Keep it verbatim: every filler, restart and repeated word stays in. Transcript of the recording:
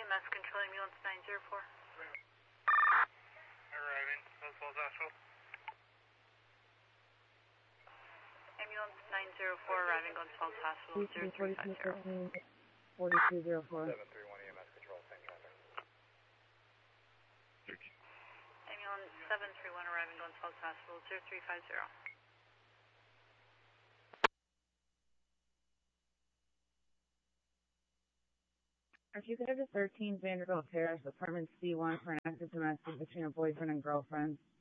M S control ambulance nine zero four. Arriving, Los Falls Hospital. Ambulance nine zero four arriving Glens Falls Hospital zero three five zero. forty-two zero four. seven three one E M S control, same traffic. Ambulance seven three one arriving Glens Falls Hospital zero three five zero. If you could have the thirteen Vanderbilt Terrace, apartment C one for an active domestic between a boyfriend and girlfriend.